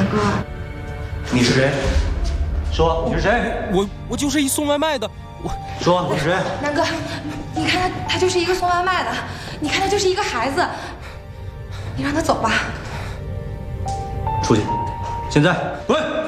哥， 你是谁？说你是谁？ 我就是一送外卖的。 说你是谁？ 南哥，你看他就是一个送外卖的，你看他就是一个孩子，你让他走吧。 出去，现在滚！